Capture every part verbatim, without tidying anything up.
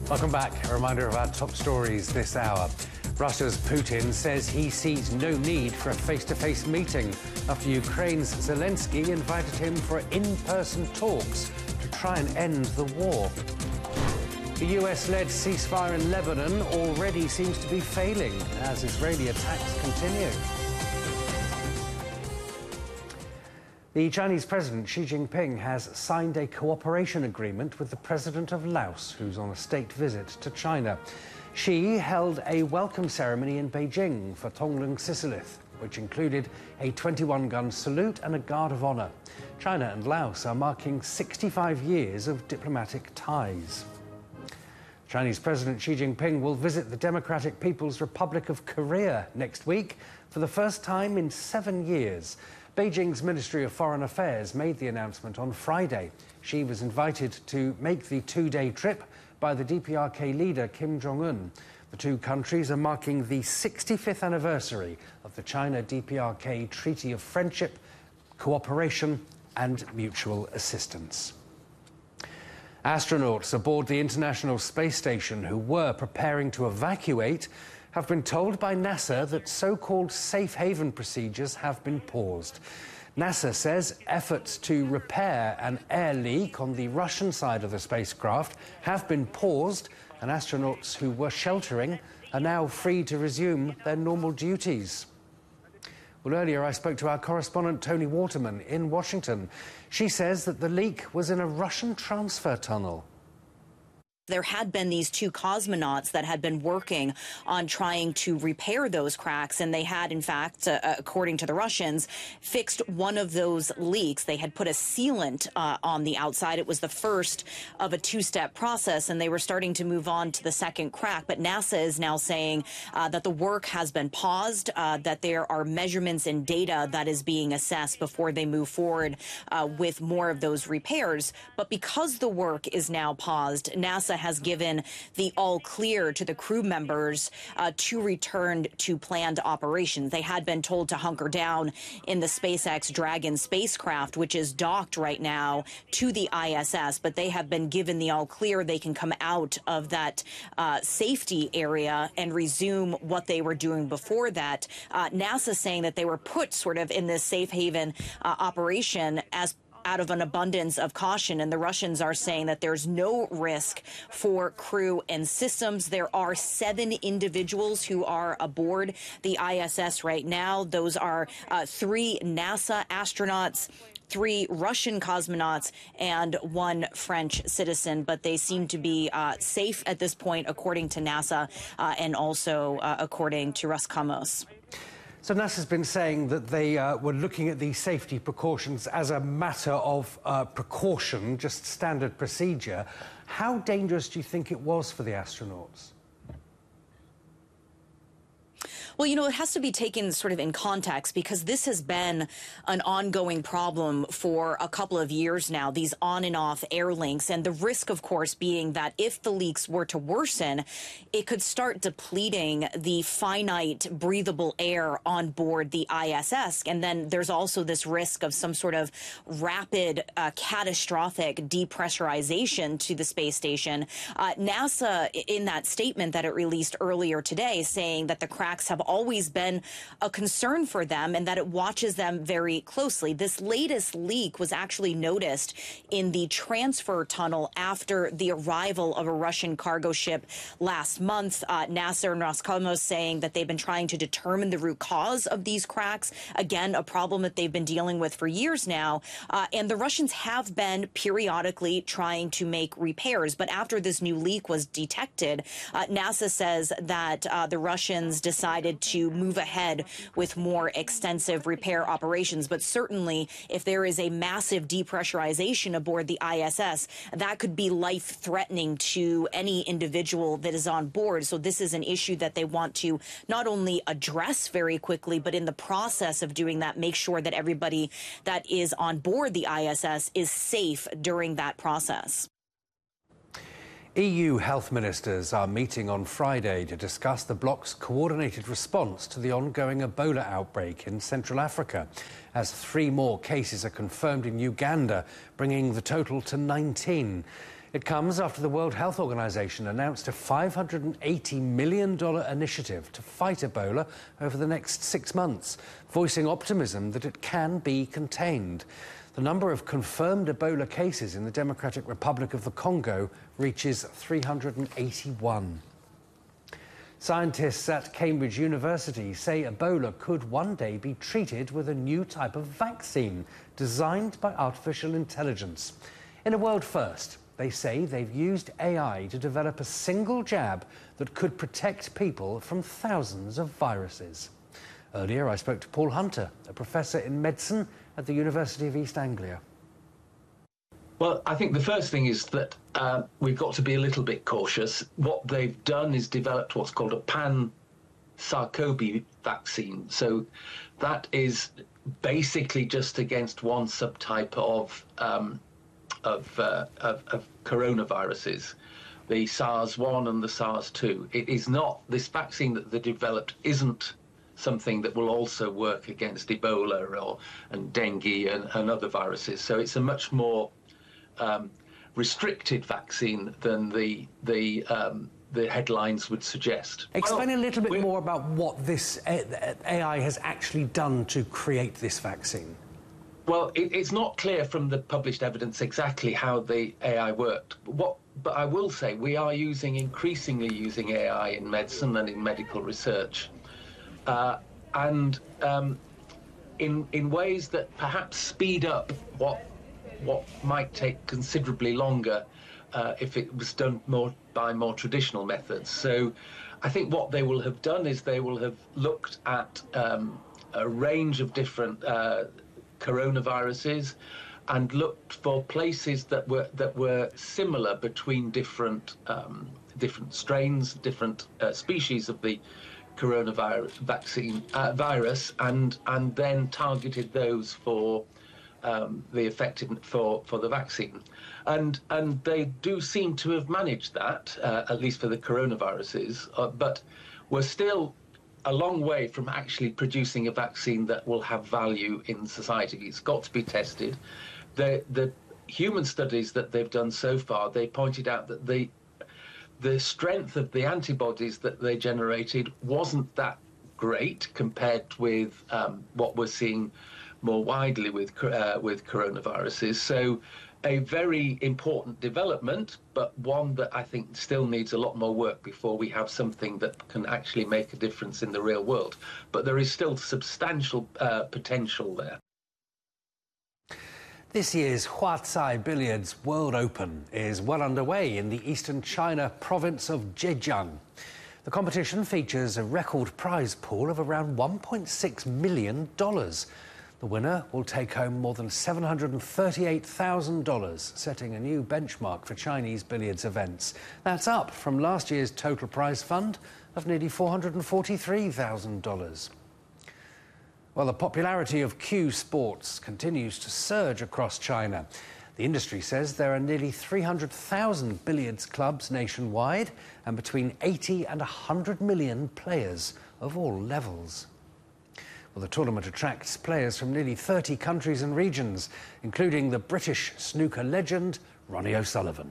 Welcome back. A reminder of our top stories this hour. Russia's Putin says he sees no need for a face-to-face meeting after Ukraine's Zelensky invited him for in-person talks to try and end the war. The U S-led ceasefire in Lebanon already seems to be failing as Israeli attacks continue. The Chinese President Xi Jinping has signed a cooperation agreement with the President of Laos, who's on a state visit to China. Xi held a welcome ceremony in Beijing for Tonglun Sisilith, which included a twenty-one gun salute and a guard of honor. China and Laos are marking sixty-five years of diplomatic ties. Chinese President Xi Jinping will visit the Democratic People's Republic of Korea next week for the first time in seven years. Beijing's Ministry of Foreign Affairs made the announcement on Friday. Xi was invited to make the two-day trip by the D P R K leader Kim Jong-un. The two countries are marking the sixty-fifth anniversary of the China-D P R K Treaty of Friendship, Cooperation and Mutual Assistance. Astronauts aboard the International Space Station who were preparing to evacuate have been told by NASA that so-called safe haven procedures have been paused. NASA says efforts to repair an air leak on the Russian side of the spacecraft have been paused, and astronauts who were sheltering are now free to resume their normal duties. Well, earlier I spoke to our correspondent Tony Waterman in Washington. She says that the leak was in a Russian transfer tunnel. There had been these two cosmonauts that had been working on trying to repair those cracks, and they had, in fact, uh, according to the Russians, fixed one of those leaks. They had put a sealant uh, on the outside. It was the first of a two-step process, and they were starting to move on to the second crack. But NASA is now saying uh, that the work has been paused, uh, that there are measurements and data that is being assessed before they move forward uh, with more of those repairs. But because the work is now paused, NASA has given the all clear to the crew members uh, to return to planned operations. They had been told to hunker down in the SpaceX Dragon spacecraft, which is docked right now to the I S S, but they have been given the all clear. They can come out of that uh, safety area and resume what they were doing before that. Uh, NASA saying that they were put sort of in this safe haven uh, operation as out of an abundance of caution, and the Russians are saying that there's no risk for crew and systems. There are seven individuals who are aboard the I S S right now. Those are uh, three NASA astronauts, three Russian cosmonauts, and one French citizen, but they seem to be uh, safe at this point, according to NASA, uh, and also uh, according to Roscosmos. So NASA's been saying that they uh, were looking at these safety precautions as a matter of uh, precaution, just standard procedure. How dangerous do you think it was for the astronauts? Well, you know, it has to be taken sort of in context, because this has been an ongoing problem for a couple of years now, these on and off air links. And the risk, of course, being that if the leaks were to worsen, it could start depleting the finite breathable air on board the I S S. And then there's also this risk of some sort of rapid, uh, catastrophic depressurization to the space station. Uh, NASA, in that statement that it released earlier today, saying that the cracks have always been a concern for them and that it watches them very closely. This latest leak was actually noticed in the transfer tunnel after the arrival of a Russian cargo ship last month. Uh, NASA and Roscosmos saying that they've been trying to determine the root cause of these cracks. Again, a problem that they've been dealing with for years now. Uh, and the Russians have been periodically trying to make repairs. But after this new leak was detected, uh, NASA says that uh, the Russians decided to move ahead with more extensive repair operations. But certainly, if there is a massive depressurization aboard the I S S, that could be life-threatening to any individual that is on board. So this is an issue that they want to not only address very quickly, but in the process of doing that, make sure that everybody that is on board the I S S is safe during that process. E U health ministers are meeting on Friday to discuss the bloc's coordinated response to the ongoing Ebola outbreak in Central Africa, as three more cases are confirmed in Uganda, bringing the total to nineteen. It comes after the World Health Organization announced a five hundred eighty million dollars initiative to fight Ebola over the next six months, voicing optimism that it can be contained. The number of confirmed Ebola cases in the Democratic Republic of the Congo reaches three hundred eighty-one. Scientists at Cambridge University say Ebola could one day be treated with a new type of vaccine designed by artificial intelligence. In a world first, they say they've used A I to develop a single jab that could protect people from thousands of viruses. Earlier, I spoke to Paul Hunter, a professor in medicine at the University of East Anglia. Well, I think the first thing is that uh, we've got to be a little bit cautious. What they've done is developed what's called a pan-SARS-CoV vaccine. So that is basically just against one subtype of um, of, uh, of, of coronaviruses, the SARS one and the SARS two. It is not, this vaccine that they developed isn't something that will also work against Ebola or and dengue and, and other viruses. So it's a much more um, restricted vaccine than the the um, the headlines would suggest. Explain well, a little bit more about what this A I has actually done to create this vaccine. Well, it, it's not clear from the published evidence exactly how the A I worked. What, but I will say we are using, increasingly using A I in medicine and in medical research, uh, and um, in in ways that perhaps speed up what what might take considerably longer uh, if it was done more by more traditional methods. So, I think what they will have done is they will have looked at um, a range of different Uh, coronaviruses and looked for places that were that were similar between different um, different strains, different uh, species of the coronavirus vaccine uh, virus, and and then targeted those for um, the effectiveness for for the vaccine, and and they do seem to have managed that uh, at least for the coronaviruses, uh, but we're still a long way from actually producing a vaccine that will have value in society. It's got to be tested. The the human studies that they've done so far, they pointed out that the the strength of the antibodies that they generated wasn't that great compared with um, what we're seeing more widely with uh, with coronaviruses. So a very important development, but one that I think still needs a lot more work before we have something that can actually make a difference in the real world. But there is still substantial uh, potential there. This year's Huatai Billiards World Open is well underway in the eastern China province of Zhejiang. The competition features a record prize pool of around one point six million dollars. The winner will take home more than seven hundred thirty-eight thousand dollars, setting a new benchmark for Chinese billiards events. That's up from last year's total prize fund of nearly four hundred forty-three thousand dollars. Well, the popularity of Q Sports continues to surge across China. The industry says there are nearly three hundred thousand billiards clubs nationwide and between eighty and one hundred million players of all levels. Well, the tournament attracts players from nearly thirty countries and regions, including the British snooker legend Ronnie O'Sullivan.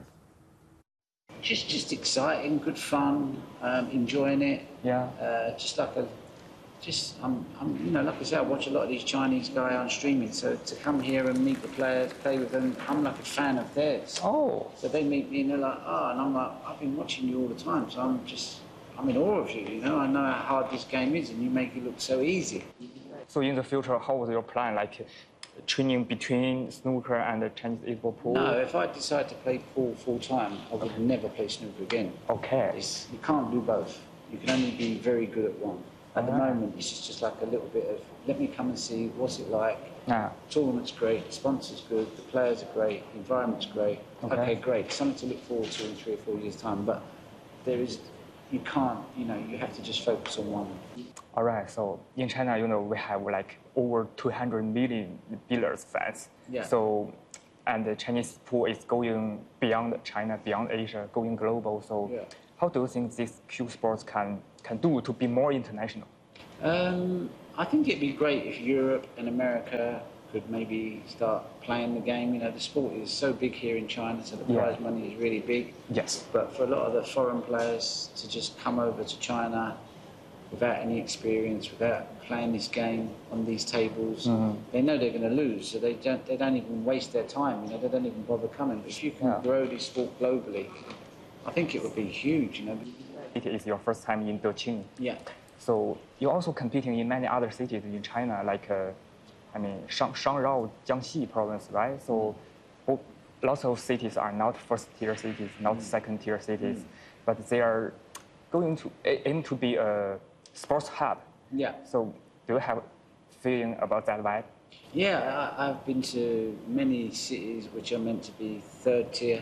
Just, just exciting, good fun, um, enjoying it. Yeah. Uh, just like a, just I'm, I'm, you know, like I say, I watch a lot of these Chinese guys on streaming. So to come here and meet the players, play with them, I'm like a fan of theirs. Oh. So they meet me and they're like, oh, and I'm like, I've been watching you all the time, so I'm just, I'm in awe of you. You know, I know how hard this game is, and you make it look so easy. So in the future, how was your plan, like training between snooker and the Chinese eight-ball pool? No, if I decide to play pool full time, I would okay. never play snooker again. Okay. It's, you can't do both. You can only be very good at one. At the moment, it's just, just like a little bit of, let me come and see what's it like. Yeah. Tournament's great, the sponsor's good, the players are great, the environment's great. Okay. okay, great, something to look forward to in three or four years' time. But there is, you can't, you know, you have to just focus on one. All right, so in China, you know, we have like over two hundred million billiards fans. Yeah. So, and the Chinese pool is going beyond China, beyond Asia, going global. So, yeah. How do you think this Q Sports can, can do to be more international? Um, I think it'd be great if Europe and America could maybe start playing the game. You know, the sport is so big here in China, so the Yeah. prize money is really big. Yes. But for a lot of the foreign players to just come over to China without any experience, without playing this game on these tables, mm-hmm. they know they're going to lose, so they don't they don't even waste their time. You know, they don't even bother coming. But if you can Yeah. grow this sport globally, I think it would be huge. You know. It is your first time in Deqing. Yeah. So you're also competing in many other cities in China, like, uh, I mean, Shang Shangrao, Jiangxi province, right? So oh, lots of cities are not first-tier cities, not mm. second-tier cities, mm. but they are going to aim to be a sports hub. Yeah. So do you have feeling about that vibe? Yeah, I, I've been to many cities which are meant to be third tier,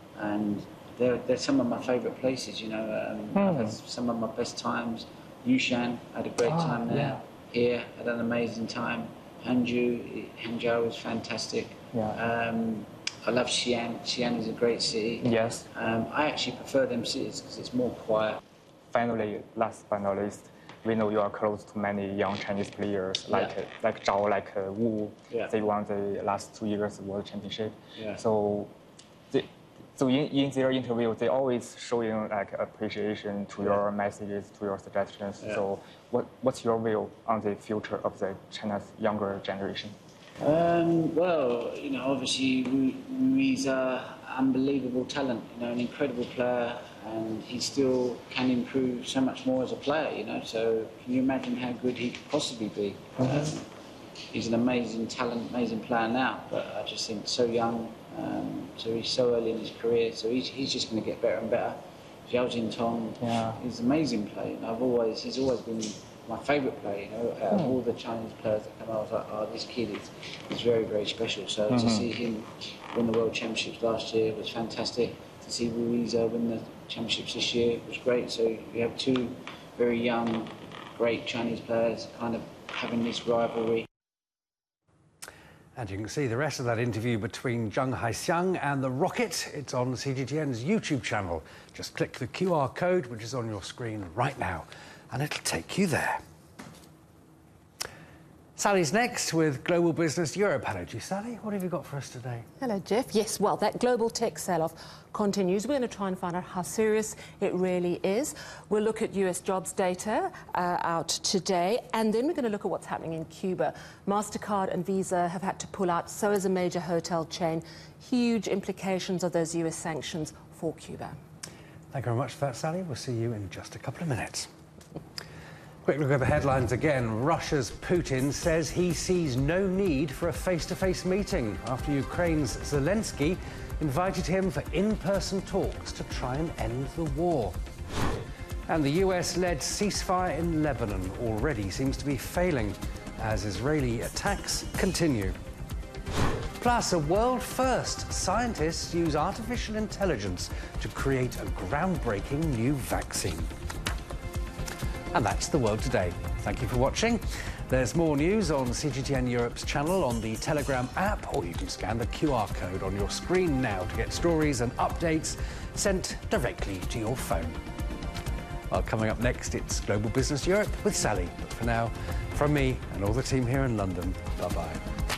and they're, they're some of my favourite places. You know, um, mm. I've had some of my best times. Yushan, had a great oh, time there. Yeah. Here, had an amazing time. Hangzhou, Hangzhou was fantastic. Yeah. Um, I love Xi'an. Xi'an is a great city. Yes. Um, I actually prefer them cities because it's more quiet. Finally, last but not least, we know you are close to many young Chinese players, like yeah. uh, like Zhao, like uh, Wu. Yeah. They won the last two years World Championship. Yeah. So, they, so in, in their interview, they always showing like appreciation to yeah. your messages, to your suggestions. Yeah. So, what what's your view on the future of the China's younger generation? Um, well, you know, obviously Rui's an unbelievable talent. You know, an incredible player. And he still can improve so much more as a player, you know, so can you imagine how good he could possibly be? Mm-hmm. um, he's an amazing talent, amazing player now, but I just think so young, um, so he's so early in his career, so he's, he's just going to get better and better. Xiao Jintong, yeah. he's an amazing player. And I've always, he's always been my favourite player, you know, out of all the Chinese players that come out, I was like, oh, this kid is, is very, very special. So mm-hmm. to see him win the World Championships last year was fantastic. To see Ruiz win the championships this year was great. So you have two very young, great Chinese players kind of having this rivalry. And you can see the rest of that interview between Zheng Haixiang and the Rocket. It's on C G T N's YouTube channel. Just click the Q R code, which is on your screen right now, and it'll take you there. Sally's next with Global Business Europe. Hello to you, Sally. What have you got for us today? Hello, Jeff. Yes, well, that global tech sell-off continues. We're going to try and find out how serious it really is. We'll look at U S jobs data uh, out today, and then we're going to look at what's happening in Cuba. MasterCard and Visa have had to pull out, so has a major hotel chain. Huge implications of those U S sanctions for Cuba. Thank you very much for that, Sally. We'll see you in just a couple of minutes. Quick look at the headlines again. Russia's Putin says he sees no need for a face-to-face meeting after Ukraine's Zelensky invited him for in-person talks to try and end the war. And the U S-led ceasefire in Lebanon already seems to be failing as Israeli attacks continue. Plus, a world first. Scientists use artificial intelligence to create a groundbreaking new vaccine. And that's The World Today. Thank you for watching. There's more news on C G T N Europe's channel on the Telegram app, or you can scan the Q R code on your screen now to get stories and updates sent directly to your phone. Well, coming up next, it's Global Business Europe with Sally. But for now, from me and all the team here in London, bye-bye.